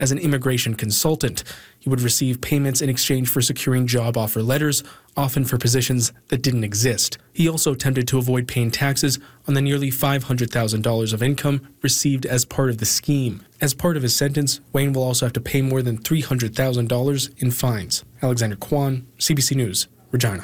as an immigration consultant. He would receive payments in exchange for securing job offer letters, often for positions that didn't exist. He also attempted to avoid paying taxes on the nearly $500,000 of income received as part of the scheme. As part of his sentence, Wayne will also have to pay more than $300,000 in fines. Alexander Kwan, CBC News, Regina.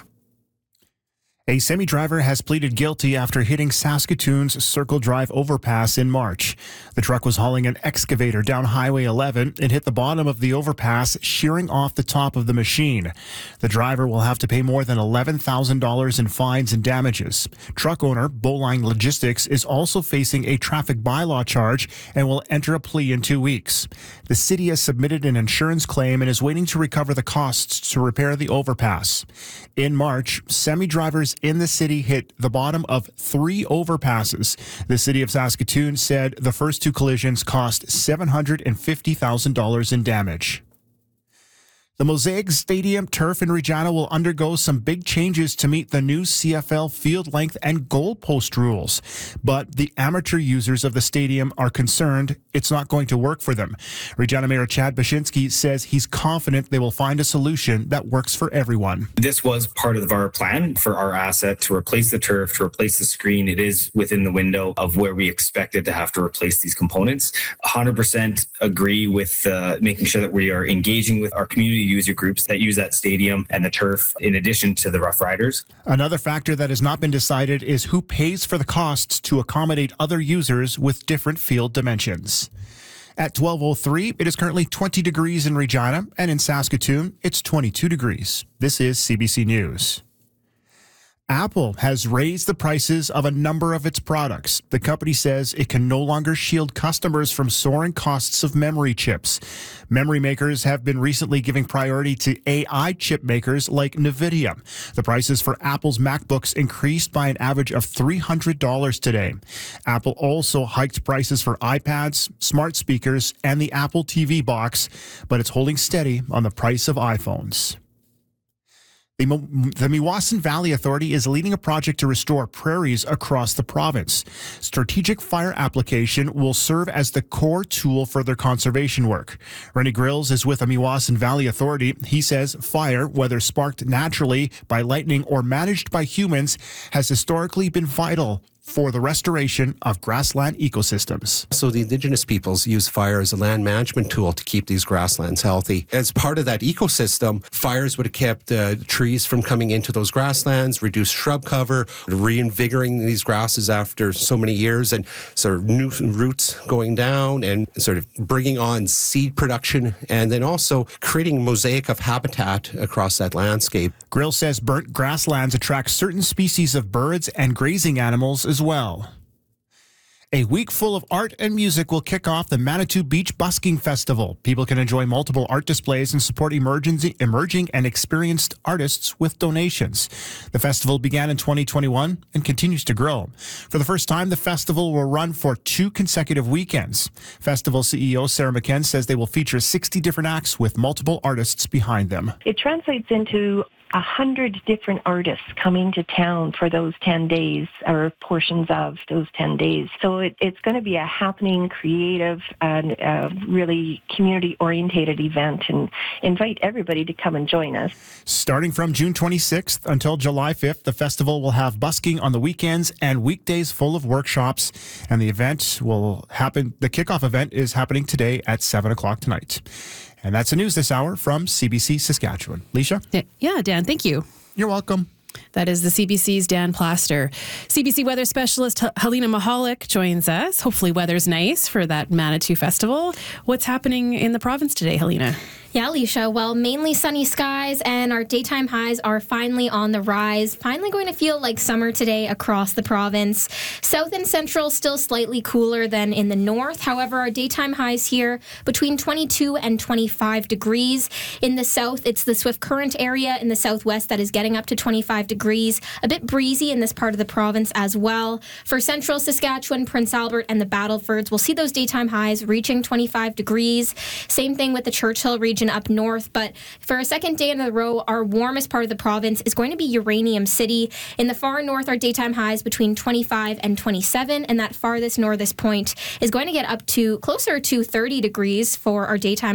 A semi-driver has pleaded guilty after hitting Saskatoon's Circle Drive overpass in March. The truck was hauling an excavator down Highway 11 and hit the bottom of the overpass, shearing off the top of the machine. The driver will have to pay more than $11,000 in fines and damages. Truck owner Bowline Logistics is also facing a traffic bylaw charge and will enter a plea in 2 weeks. The city has submitted an insurance claim and is waiting to recover the costs to repair the overpass. In March, semi-drivers in the city hit the bottom of 3 overpasses. The city of Saskatoon said the first 2 collisions cost $750,000 in damage. The Mosaic Stadium turf in Regina will undergo some big changes to meet the new CFL field length and goalpost rules. But the amateur users of the stadium are concerned it's not going to work for them. Regina Mayor Chad Bashinsky says he's confident they will find a solution that works for everyone. This was part of our plan for our asset to replace the turf, to replace the screen. It is within the window of where we expected to have to replace these components. 100% agree with making sure that we are engaging with our community user groups that use that stadium and the turf in addition to the Rough Riders. Another factor that has not been decided is who pays for the costs to accommodate other users with different field dimensions. At 12:03, it is currently 20 degrees in Regina, and in Saskatoon, it's 22 degrees. This is CBC News. Apple has raised the prices of a number of its products. The company says it can no longer shield customers from soaring costs of memory chips. Memory makers have been recently giving priority to AI chip makers like NVIDIA. The prices for Apple's MacBooks increased by an average of $300 today. Apple also hiked prices for iPads, smart speakers, and the Apple TV box, but it's holding steady on the price of iPhones. The Meewasin Valley Authority is leading a project to restore prairies across the province. Strategic fire application will serve as the core tool for their conservation work. Rennie Grills is with the Meewasin Valley Authority. He says fire, whether sparked naturally by lightning or managed by humans, has historically been vital for the restoration of grassland ecosystems. So the Indigenous peoples use fire as a land management tool to keep these grasslands healthy. As part of that ecosystem, fires would have kept trees from coming into those grasslands, reduced shrub cover, reinvigorating these grasses after so many years, and sort of new roots going down and sort of bringing on seed production, and then also creating a mosaic of habitat across that landscape. Grill says burnt grasslands attract certain species of birds and grazing animals as well. A week full of art and music will kick off the Manitou Beach Busking Festival. People can enjoy multiple art displays and support emerging and experienced artists with donations. The festival began in 2021 and continues to grow. For the first time, the festival will run for 2 consecutive weekends. Festival CEO Sarah McKen says they will feature 60 different acts with multiple artists behind them. It translates into 100 different artists coming to town for those 10 days or portions of those 10 days. So it's going to be a happening, creative, and really community-orientated event, and invite everybody to come and join us. Starting from June 26th until July 5th, the festival will have busking on the weekends and weekdays full of workshops, and the event will happen. The kickoff event is happening today at 7 o'clock tonight. And that's the news this hour from CBC Saskatchewan. Leisha? Yeah, Dan, thank you. You're welcome. That is the CBC's Dan Plaster. CBC weather specialist Helena Mahalik joins us. Hopefully weather's nice for that Manitou Festival. What's happening in the province today, Helena? Yeah, Alicia. Well, mainly sunny skies, and our daytime highs are finally on the rise. Finally going to feel like summer today across the province. South and central still slightly cooler than in the north. However, our daytime highs here between 22 and 25 degrees. In the south, it's the Swift Current area in the southwest that is getting up to 25 degrees. A bit breezy in this part of the province as well. For central Saskatchewan, Prince Albert, and the Battlefords, we'll see those daytime highs reaching 25 degrees. Same thing with the Churchill region up north, but for a second day in a row, our warmest part of the province is going to be Uranium City. In the far north, our daytime highs between 25 and 27, and that farthest northest point is going to get up to closer to 30 degrees for our daytime